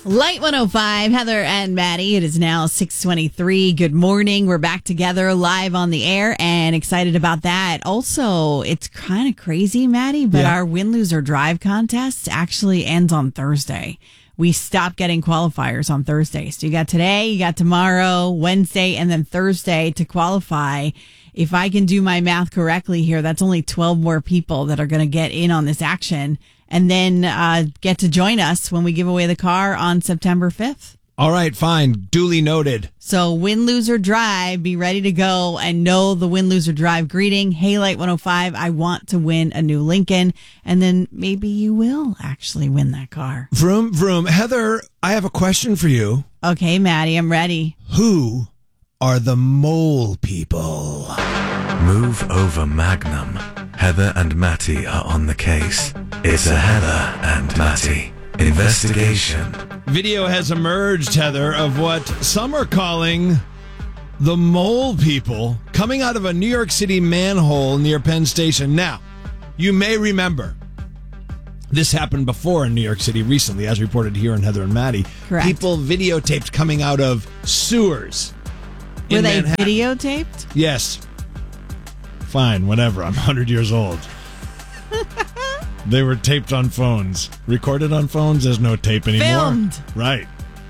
Light 105, Heather and Maddie. It is now 6:23. Good morning. We're back together live on the air and excited about that. Also, it's kind of crazy, Maddie, but our Win, Lose, or Drive contest actually ends on Thursday. We stopped getting qualifiers on Thursday. So you got today, you got tomorrow, Wednesday, and then Thursday to qualify. If I can do my math correctly here, that's only 12 more people that are going to get in on this action and then get to join us when we give away the car on September 5th. All right, fine. Duly noted. So Win, Lose, or Drive, be ready to go and know the Win, Lose, or Drive greeting. Hey, Light 105, I want to win a new Lincoln. And then maybe you will actually win that car. Vroom, vroom. Heather, I have a question for you. Okay, Maddie, I'm ready. Who are the mole people? Move over, Magnum. Heather and Matty are on the case. It's a Heather and Matty investigation. Video has emerged, Heather, of what some are calling the mole people coming out of a New York City manhole near Penn Station. Now, you may remember this happened before in New York City recently, as reported here on Heather and Matty. Correct. People videotaped coming out of sewers. Were they Manhattan. videotaped? Yes. Fine, whatever. I'm 100 years old. They were taped on phones. Recorded on phones? There's no tape anymore. Filmed. Right.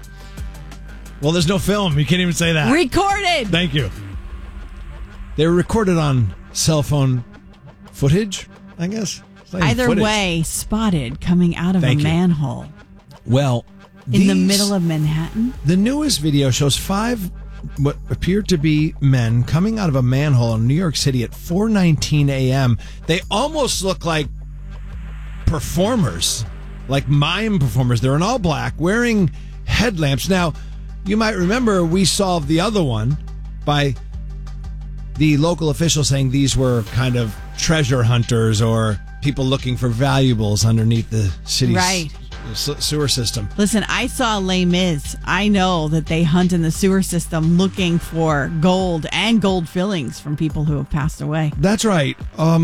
Well, there's no film. You can't even say that. Recorded. Thank you. They were recorded on cell phone footage, I guess. Either way, spotted coming out of Thank a you. manhole. Well, In the middle of Manhattan? The newest video shows 5 what appear to be men coming out of a manhole in New York City at 4:19 a.m. They almost look like performers, like mime performers. They're in all black, wearing headlamps. Now, you might remember we solved the other one by the local official saying these were kind of treasure hunters or people looking for valuables underneath the city's sewer system. Listen, I saw Les Mis. I know that they hunt in the sewer system looking for gold and gold fillings from people who have passed away. That's right.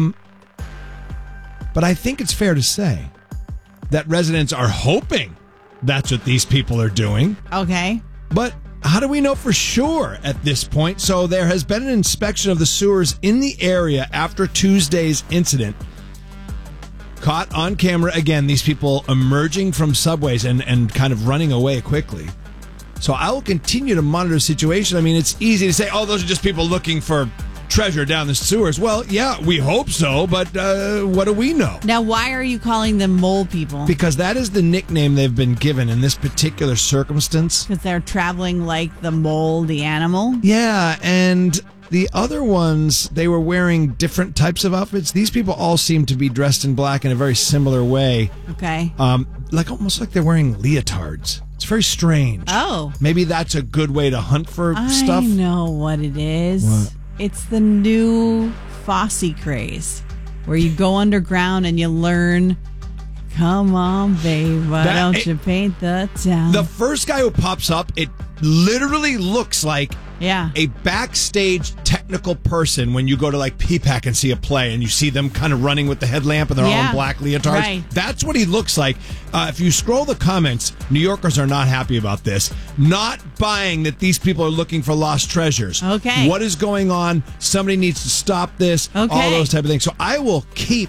But I think it's fair to say that residents are hoping that's what these people are doing. Okay. But how do we know for sure at this point? So there has been an inspection of the sewers in the area after Tuesday's incident. Caught on camera again, these people emerging from subways and kind of running away quickly. So I will continue to monitor the situation. I mean, it's easy to say, oh, those are just people looking for treasure down the sewers. Well, yeah, we hope so, but what do we know? Now, why are you calling them mole people? Because that is the nickname they've been given in this particular circumstance. Because they're traveling like the mole, the animal? Yeah, and the other ones, they were wearing different types of outfits. These people all seem to be dressed in black in a very similar way. Okay. Like almost like they're wearing leotards. It's very strange. Oh. Maybe that's a good way to hunt for stuff. I know what it is. What? It's the new Fosse craze, where you go underground and you learn, come on, babe, why don't you paint the town? The first guy who pops up, it literally looks like a backstage technical person when you go to like PPAC and see a play and you see them kind of running with the headlamp and they're all in black leotards. Right. That's what he looks like. If you scroll the comments, New Yorkers are not happy about this. Not buying that these people are looking for lost treasures. Okay. What is going on? Somebody needs to stop this. Okay. All those type of things. So I will keep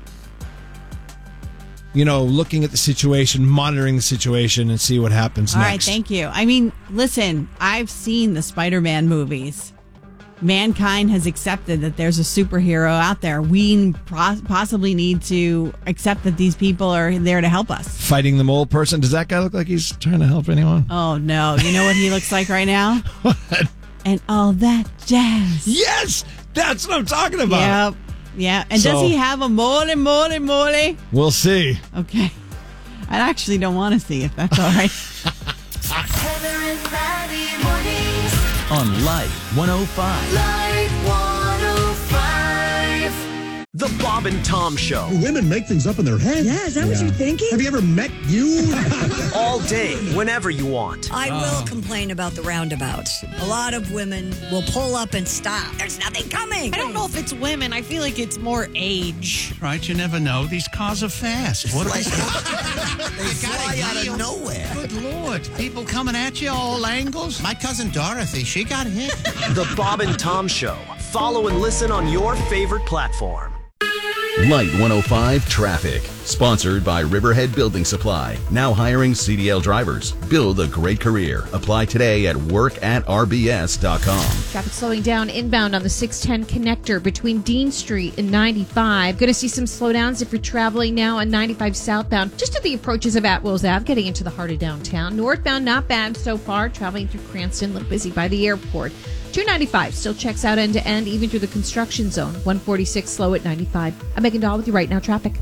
looking at the situation, monitoring the situation, and see what happens next. All right, thank you. I mean, listen, I've seen the Spider-Man movies. Mankind has accepted that there's a superhero out there. We possibly need to accept that these people are there to help us. Fighting the mole person. Does that guy look like he's trying to help anyone? Oh, no. You know what he looks like right now? What? And all that jazz. Yes! That's what I'm talking about. Yep. Yeah. And does he have a mole? We'll see. Okay. I actually don't want to see if that's all right. Heather and Maddie mornings on Light 105. Light 105. The Bob and Tom Show. Women make things up in their heads. Yeah, is that what you're thinking? Have you ever met you? All day, whenever you want. I will complain about the roundabouts. A lot of women will pull up and stop. There's nothing coming. I don't know if it's women. I feel like it's more age. Right, you never know. These cars are fast. What They fly out of nowhere. Good Lord. People coming at you all angles. My cousin Dorothy, she got hit. The Bob and Tom Show. Follow and listen on your favorite platform. Light 105 Traffic. Sponsored by Riverhead Building Supply. Now hiring CDL drivers. Build a great career. Apply today at work@rbs.com. Traffic slowing down inbound on the 610 connector between Dean Street and 95. Going to see some slowdowns if you're traveling now on 95 southbound. Just at the approaches of Atwills Ave, getting into the heart of downtown. Northbound, not bad so far. Traveling through Cranston, a little busy by the airport. 295 still checks out end to end, even through the construction zone. 146 slow at 95. I'm Megan Dahl with you right now. Traffic.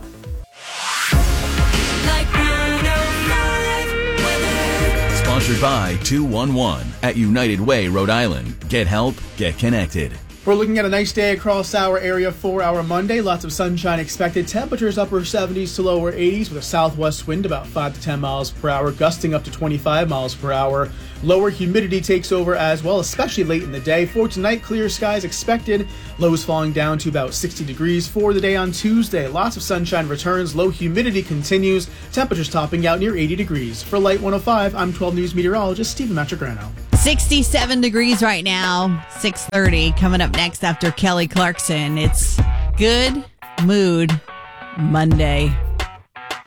Sponsored by 211 at United Way, Rhode Island. Get help, get connected. We're looking at a nice day across our area for our Monday. Lots of sunshine expected. Temperatures upper 70s to lower 80s with a southwest wind about 5 to 10 miles per hour, gusting up to 25 miles per hour. Lower humidity takes over as well, especially late in the day. For tonight, clear skies expected. Lows falling down to about 60 degrees for the day on Tuesday. Lots of sunshine returns. Low humidity continues. Temperatures topping out near 80 degrees. For Light 105, I'm 12 News meteorologist Stephen Matrigrano. 67 degrees right now, 6:30. Coming up next after Kelly Clarkson, it's Good Mood Monday.